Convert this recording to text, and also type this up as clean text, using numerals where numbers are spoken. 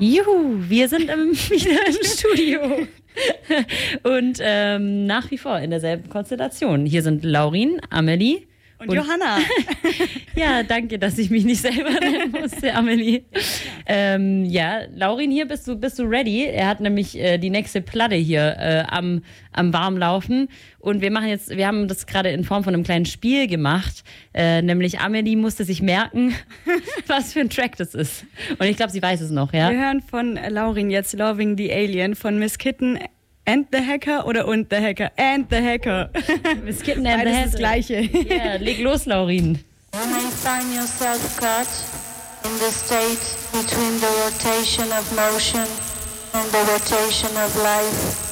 Juhu, wir sind wieder im Studio. Und nach wie vor in derselben Konstellation. Hier sind Laurin, Amelie und Johanna. Ja, danke, dass ich mich nicht selber nennen musste, Amelie. Ja, Laurin, hier bist du ready. Er hat nämlich die nächste Platte hier am Warmlaufen. Und wir haben das gerade in Form von einem kleinen Spiel gemacht. Nämlich Amelie musste sich merken, was für ein Track das ist. Und ich glaube, sie weiß es noch, ja? Wir hören von Laurin jetzt Loving the Alien von Miss Kitten and the Hacker oder und the Hacker and the Hacker. Miss Kitten and the Hacker. Das ist das Gleiche. Ja, leg los, Laurin. You may find yourself caught in the state between the rotation of motion and the rotation of life.